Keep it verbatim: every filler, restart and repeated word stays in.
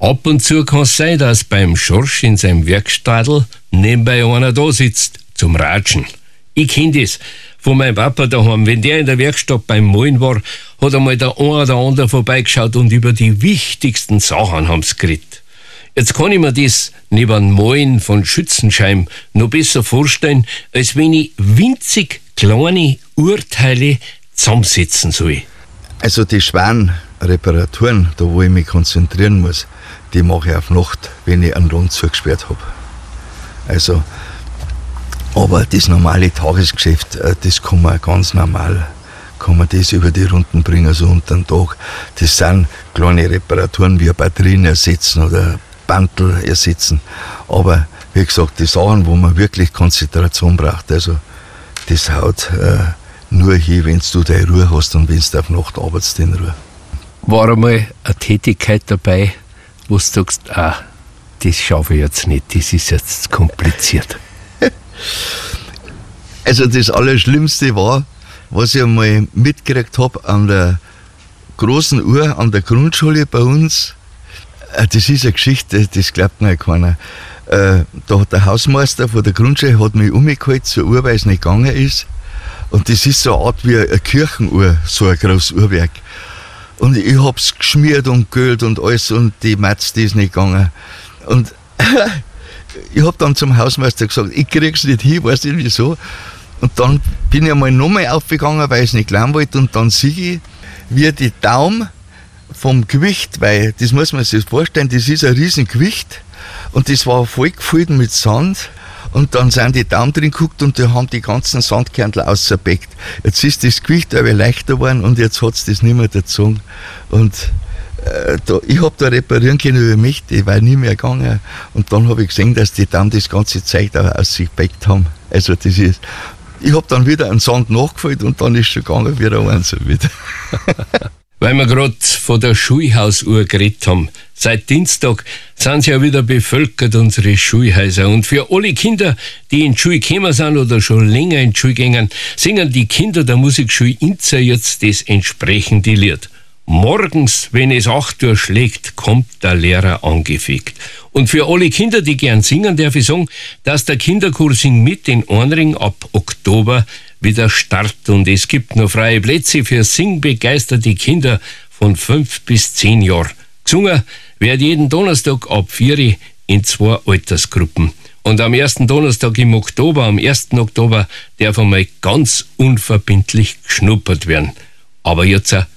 Ab und zu kann es sein, dass beim Schorsch in seinem Werkstadel nebenbei einer da sitzt, zum Ratschen. Ich kenn das von meinem Papa daheim. Wenn der in der Werkstatt beim Malen war, hat einmal der ein oder andere vorbeigeschaut und über die wichtigsten Sachen haben's geredet. Jetzt kann ich mir das neben Malen von Schützenscheiben noch besser vorstellen, als wenn ich winzig kleine Urteile zusammensetzen soll. Also die schweren Reparaturen, da wo ich mich konzentrieren muss, die mache ich auf Nacht, wenn ich einen Rund zugesperrt habe. Also, aber das normale Tagesgeschäft, das kann man ganz normal, kann man das über die Runden bringen, also unter den Tag. Das sind kleine Reparaturen wie Batterien ersetzen oder Bandel ersetzen. Aber wie gesagt, die Sachen, wo man wirklich Konzentration braucht, also das haut äh, nur hin, wenn du deine Ruhe hast und wenn du auf Nacht arbeitest in Ruhe. War einmal eine Tätigkeit dabei, wo du sagst, ah, das schaffe ich jetzt nicht, das ist jetzt kompliziert? Also das Allerschlimmste war, was ich einmal mitgekriegt habe an der großen Uhr an der Grundschule bei uns. Das ist eine Geschichte, das glaubt mir keiner. Da hat der Hausmeister von der Grundschule hat mich umgeholt zur Uhr, weil es nicht gegangen ist. Und das ist so eine Art wie eine Kirchenuhr, so ein großes Uhrwerk. Und ich hab's geschmiert und geölt und alles und die Matz, die ist nicht gegangen. Und ich hab dann zum Hausmeister gesagt, ich krieg's nicht hin, weiß nicht wieso. Und dann bin ich einmal nochmal aufgegangen, weil ich es nicht glauben wollte. Und dann sehe ich, wie die Daumen vom Gewicht, weil das muss man sich vorstellen, das ist ein riesen Gewicht. Und das war voll gefüllt mit Sand. Und dann sind die Daumen drin geguckt und die haben die ganzen Sandkerntel ausgebeckt. Jetzt ist das Gewicht aber leichter geworden und jetzt hat es das nicht mehr gezogen. Und äh, da, ich habe da reparieren können über mich, die war nie mehr gegangen. Und dann habe ich gesehen, dass die Daumen das ganze Zeug auch ausgebeckt haben. Also das ist, ich habe dann wieder einen Sand nachgefüllt und dann ist schon gegangen wieder eins wieder. Weil wir gerade von der Schulhausuhr geredet haben. Seit Dienstag sind sie ja wieder bevölkert, unsere Schulhäuser. Und für alle Kinder, die in die Schule gekommen sind oder schon länger in die Schule gehen, singen die Kinder der Musikschule Inzer jetzt das entsprechende Lied. Morgens, wenn es acht Uhr schlägt, kommt der Lehrer angefegt. Und für alle Kinder, die gern singen, darf ich sagen, dass der Kinderchor Sing mit in Ornring ab Oktober wieder startet. Und es gibt noch freie Plätze für singbegeisterte Kinder von fünf bis zehn Jahren. Gesungen wird jeden Donnerstag ab vier Uhr in zwei Altersgruppen. Und am ersten Donnerstag im Oktober, am ersten Oktober, darf einmal ganz unverbindlich geschnuppert werden. Aber jetzt